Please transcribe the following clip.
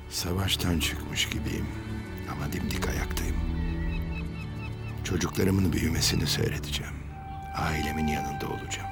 Savaştan çıkmış gibiyim ama dimdik ayaktayım. Çocuklarımın büyümesini seyredeceğim. Ailemin yanında olacağım.